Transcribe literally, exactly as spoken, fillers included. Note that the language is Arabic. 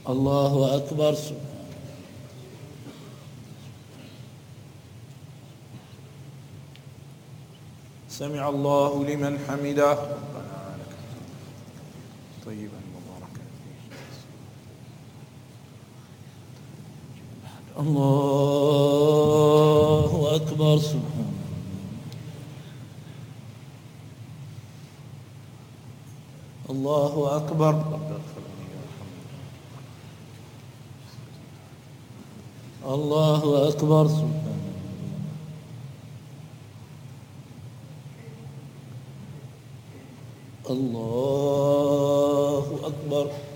الله أكبر. سمع الله لمن حمده. طيبا مباركا فيه. الله أكبر. سبحان الله أكبر. الله أكبر. سبحان الله أكبر.